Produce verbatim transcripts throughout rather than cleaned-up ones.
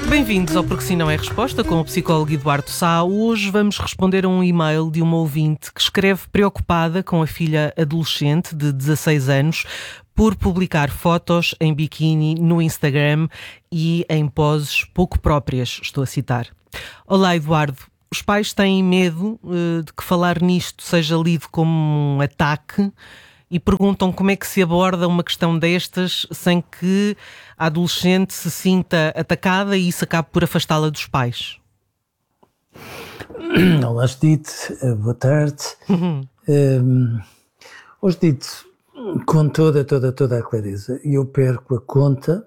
Bem-vindos ao Porque Sim Não É Resposta, com o psicólogo Eduardo Sá. Hoje vamos responder a um e-mail de uma ouvinte que escreve preocupada com a filha adolescente de dezasseis anos por publicar fotos em biquíni no Instagram e em poses pouco próprias, estou a citar. Olá, Eduardo. Os pais têm medo uh, de que falar nisto seja lido como um ataque e perguntam como é que se aborda uma questão destas sem que a adolescente se sinta atacada e isso acabe por afastá-la dos pais. Olá, Judite, boa tarde. Uhum. Um, hoje, Judite, com toda, toda, toda a clareza, eu perco a conta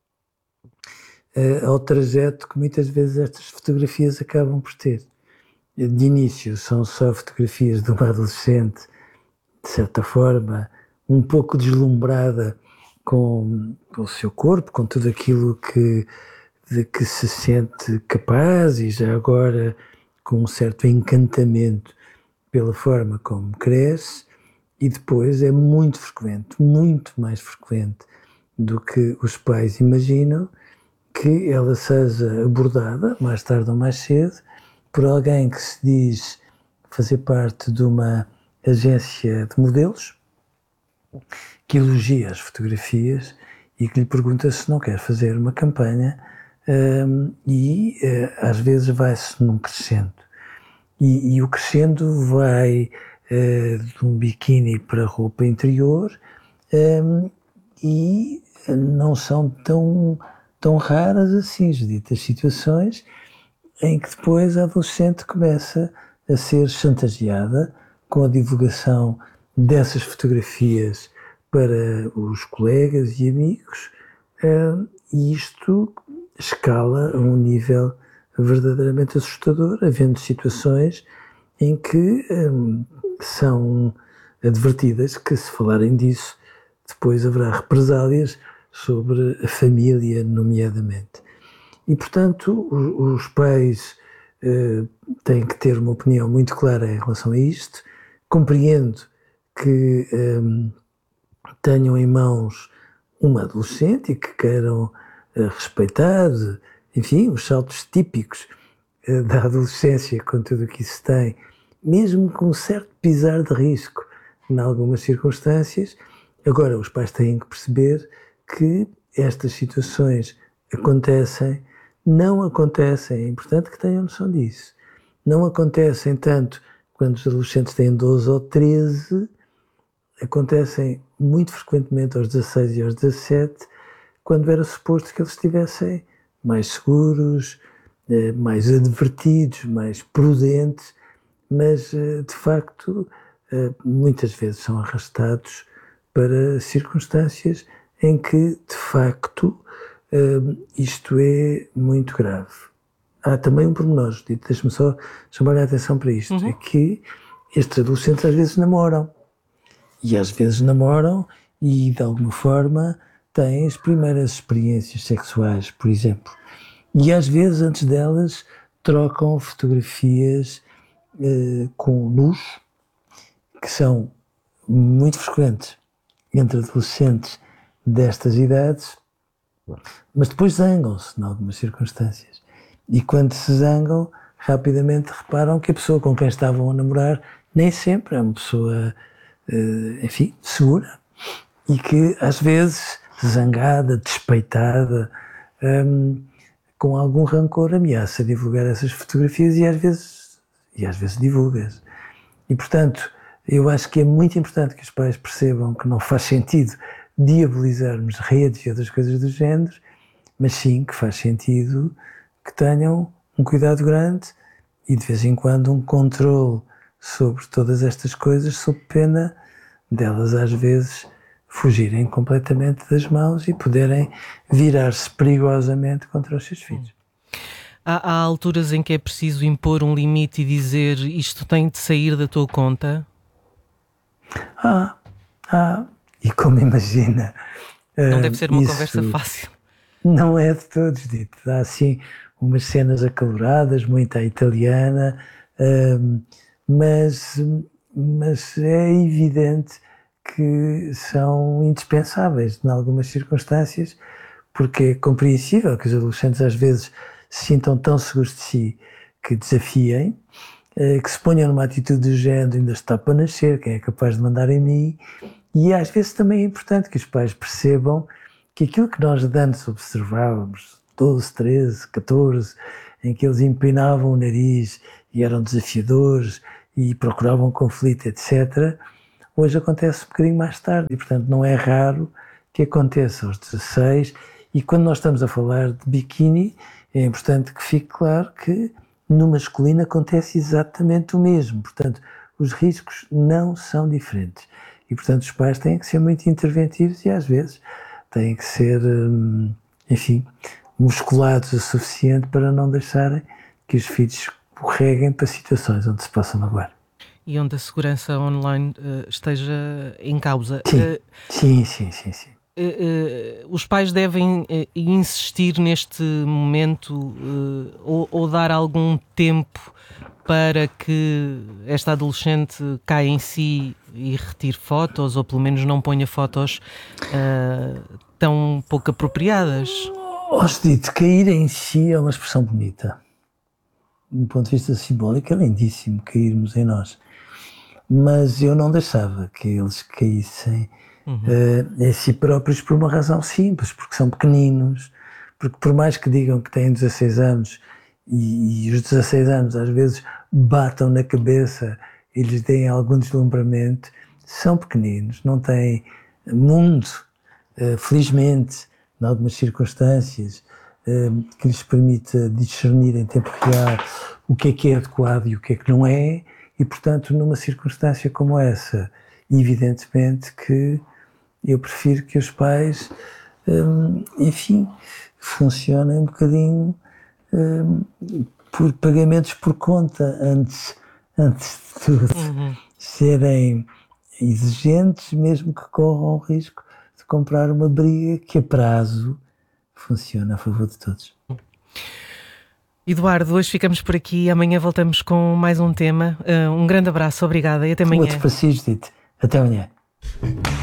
uh, ao trajeto que muitas vezes estas fotografias acabam por ter. De início são só fotografias de uma adolescente, de certa forma, um pouco deslumbrada com, com o seu corpo, com tudo aquilo que, de que se sente capaz e já agora com um certo encantamento pela forma como cresce, e depois é muito frequente, muito mais frequente do que os pais imaginam, que ela seja abordada, mais tarde ou mais cedo, por alguém que se diz fazer parte de uma agência de modelos, que elogia as fotografias e que lhe pergunta se não quer fazer uma campanha, um, e uh, às vezes vai-se num crescendo. E, e o crescendo vai uh, de um biquíni para roupa interior, um, e não são tão, tão raras assim, Judite, as situações em que depois a adolescente começa a ser chantageada com a divulgação dessas fotografias para os colegas e amigos, e isto escala a um nível verdadeiramente assustador, havendo situações em que um, são advertidas que, se falarem disso, depois haverá represálias sobre a família, nomeadamente. E, portanto, os, os pais uh, têm que ter uma opinião muito clara em relação a isto. Compreendo que um, tenham em mãos uma adolescente e que queiram uh, respeitar, enfim, os saltos típicos uh, da adolescência, com tudo o que isso tem, mesmo com um certo pisar de risco em algumas circunstâncias. Agora, os pais têm que perceber que estas situações acontecem, não acontecem, é importante que tenham noção disso, não acontecem tanto quando os adolescentes têm doze ou treze, acontecem muito frequentemente aos dezasseis e aos dezassete, quando era suposto que eles estivessem mais seguros, mais advertidos, mais prudentes, mas de facto muitas vezes são arrastados para circunstâncias em que de facto isto é muito grave. Há também um pormenor, deixa-me só chamar a atenção para isto, uhum. É que estes adolescentes às vezes namoram, e às vezes namoram e de alguma forma têm as primeiras experiências sexuais, por exemplo, e às vezes antes delas trocam fotografias eh, com nus, que são muito frequentes entre adolescentes destas idades, mas depois zangam-se em algumas circunstâncias. E quando se zangam, rapidamente reparam que a pessoa com quem estavam a namorar nem sempre é uma pessoa, enfim, segura. E que, às vezes, zangada, despeitada, um, com algum rancor, ameaça divulgar essas fotografias e às vezes, e às vezes divulga-as. E, portanto, eu acho que é muito importante que os pais percebam que não faz sentido diabolizarmos redes e outras coisas do género, mas sim que faz sentido que tenham um cuidado grande e de vez em quando um controle sobre todas estas coisas, sob pena delas às vezes fugirem completamente das mãos e poderem virar-se perigosamente contra os seus filhos. Há, há alturas em que é preciso impor um limite e dizer isto tem de sair da tua conta? Ah, ah, e como imagina... Não deve ser uma isso conversa fácil. Não é de todos dito. Há assim umas cenas acaloradas, muito à italiana, um, mas, mas é evidente que são indispensáveis em algumas circunstâncias, porque é compreensível que os adolescentes às vezes se sintam tão seguros de si que desafiem, que se ponham numa atitude do género, ainda está para nascer, quem é capaz de mandar em mim? E às vezes também é importante que os pais percebam que aquilo que nós antes observávamos, doze, treze, catorze, em que eles empinavam o nariz e eram desafiadores e procuravam conflito, etcétera, hoje acontece um bocadinho mais tarde e, portanto, não é raro que aconteça aos dezasseis. E quando nós estamos a falar de biquíni, é importante que fique claro que no masculino acontece exatamente o mesmo. Portanto, os riscos não são diferentes. E, portanto, os pais têm que ser muito interventivos e, às vezes, têm que ser, enfim, musculados o suficiente para não deixarem que os filhos escorreguem para situações onde se possam magoar. E onde a segurança online uh, esteja em causa. Sim, uh, sim, sim, sim, sim. Uh, uh, os pais devem uh, insistir neste momento uh, ou, ou dar algum tempo para que esta adolescente caia em si e retire fotos, ou pelo menos não ponha fotos uh, tão pouco apropriadas? Oh, Judite, cair em si é uma expressão bonita. Do ponto de vista simbólico é lindíssimo cairmos em nós. Mas eu não deixava que eles caíssem uhum. uh, em si próprios por uma razão simples, porque são pequeninos, porque por mais que digam que têm dezasseis anos e, e os dezasseis anos às vezes batam na cabeça e lhes deem algum deslumbramento, são pequeninos, não têm mundo, uh, felizmente, em algumas circunstâncias, uh, que lhes permita discernir em tempo real o que é que é adequado e o que é que não é. E, portanto, numa circunstância como essa, evidentemente que eu prefiro que os pais, hum, enfim, funcionem um bocadinho hum, por pagamentos por conta, antes, antes de tudo, uhum. serem exigentes, mesmo que corram o risco de comprar uma briga que a prazo funciona a favor de todos. Eduardo, hoje ficamos por aqui, amanhã voltamos com mais um tema. Uh, um grande abraço, obrigada e até amanhã. Outro para si, Judite. Até amanhã.